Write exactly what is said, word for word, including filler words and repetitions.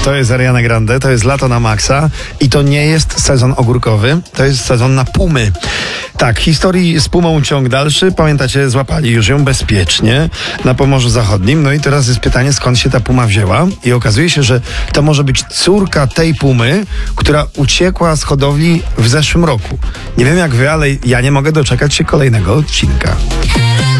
To jest Ariana Grande, to jest lato na maksa i to nie jest sezon ogórkowy, to jest sezon na pumy. Tak, historii z pumą ciąg dalszy. Pamiętacie, złapali już ją bezpiecznie na Pomorzu Zachodnim. No i teraz jest pytanie, skąd się ta puma wzięła. I okazuje się, że to może być córka tej pumy, która uciekła z hodowli w zeszłym roku. Nie wiem jak wy, ale ja nie mogę doczekać się kolejnego odcinka.